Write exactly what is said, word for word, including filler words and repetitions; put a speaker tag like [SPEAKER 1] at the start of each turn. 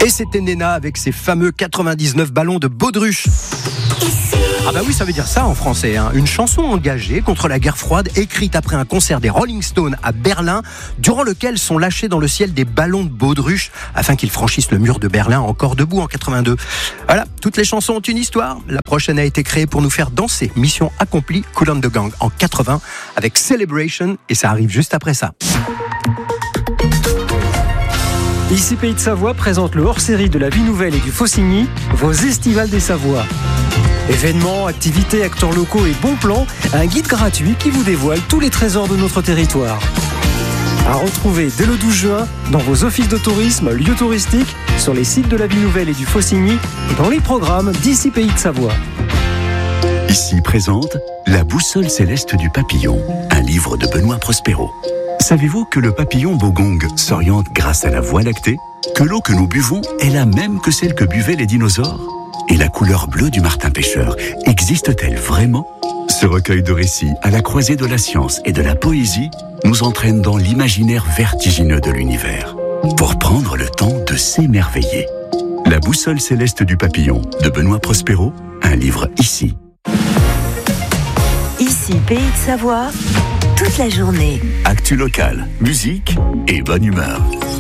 [SPEAKER 1] Et c'était Nena avec ses fameux quatre-vingt-dix-neuf ballons de baudruche. Ah bah oui, ça veut dire ça en français, hein. Une chanson engagée contre la guerre froide, écrite après un concert des Rolling Stones à Berlin, durant lequel sont lâchés dans le ciel des ballons de baudruche afin qu'ils franchissent le mur de Berlin encore debout en quatre-vingt-deux. Voilà, toutes les chansons ont une histoire. La prochaine a été créée pour nous faire danser. Mission accomplie, Kool and the Gang en quatre-vingts avec Celebration, et ça arrive juste après ça.
[SPEAKER 2] Ici Pays de Savoie présente le hors-série de la Vie Nouvelle et du Faucigny, vos estivales des Savoies. Événements, activités, acteurs locaux et bons plans, un guide gratuit qui vous dévoile tous les trésors de notre territoire. À retrouver dès le douze juin dans vos offices de tourisme, lieux touristiques, sur les sites de la Vie Nouvelle et du Faucigny et dans les programmes d'Ici Pays de Savoie.
[SPEAKER 3] Ici présente La boussole céleste du papillon, un livre de Benoît Prospero. Savez-vous que le papillon bogong s'oriente grâce à la Voie lactée? Que l'eau que nous buvons est la même que celle que buvaient les dinosaures? Et la couleur bleue du martin pêcheur existe-t-elle vraiment? Ce recueil de récits à la croisée de la science et de la poésie nous entraîne dans l'imaginaire vertigineux de l'univers pour prendre le temps de s'émerveiller. La boussole céleste du papillon de Benoît Prospero, un livre ici.
[SPEAKER 4] Ici Pays de Savoie, toute la journée.
[SPEAKER 3] Actu local, musique et bonne humeur.